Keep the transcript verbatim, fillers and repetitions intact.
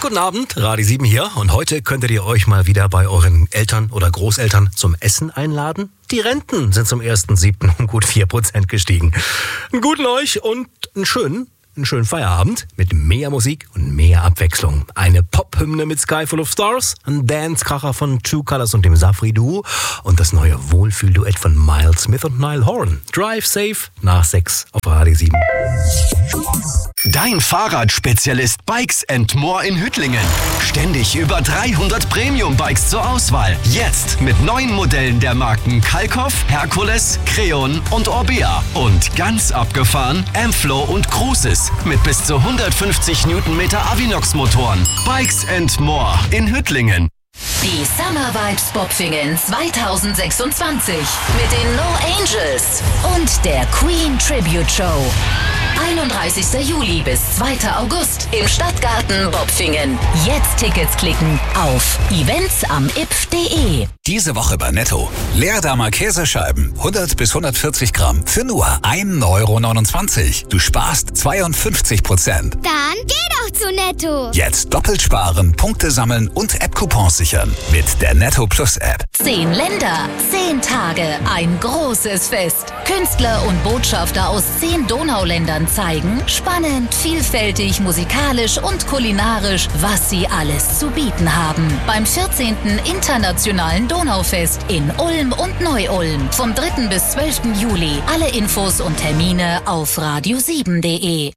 guten Abend, Radio sieben hier. Und heute könntet ihr euch mal wieder bei euren Eltern oder Großeltern zum Essen einladen. Die Renten sind zum ersten siebten um gut vier Prozent gestiegen. Einen guten euch und einen schönen, einen schönen Feierabend mit mehr Musik und mehr Abwechslung. Eine Pop-Hymne mit Sky Full of Stars, ein Dance-Kracher von Two Colors und dem Safri Duo und das neue Wohlfühl-Duett von Miles Smith und Niall Horan. Drive Safe nach sechs auf Radio sieben. Dein Fahrradspezialist Bikes and More in Hüttlingen. Ständig über dreihundert Premium-Bikes zur Auswahl. Jetzt mit neuen Modellen der Marken Kalkoff, Hercules, Creon und Orbea. Und ganz abgefahren Ampflow und Cruises mit bis zu hundertfünfzig Newtonmeter Avinox-Motoren. Bikes and More in Hüttlingen. Die Summer Vibes Bopfingen zwanzig sechsundzwanzig mit den No Angels und der Queen Tribute Show. einunddreißigster Juli bis zweiter August im Stadtgarten Bopfingen. Jetzt Tickets klicken auf events am i p f punkt d e. Diese Woche bei Netto. Leerdamer Käsescheiben, hundert bis hundertvierzig Gramm für nur ein Euro neunundzwanzig. Du sparst zweiundfünfzig Prozent. Dann geh doch zu Netto. Jetzt doppelt sparen, Punkte sammeln und App-Coupons sichern mit der Netto Plus App. Zehn Länder, zehn Tage, ein großes Fest. Künstler und Botschafter aus zehn Donauländern zeigen, spannend, vielfältig, musikalisch und kulinarisch, was sie alles zu bieten haben. Beim vierzehnten Internationalen Donaufest in Ulm und Neu-Ulm vom dritten bis zwölften Juli. Alle Infos und Termine auf radio sieben punkt d e.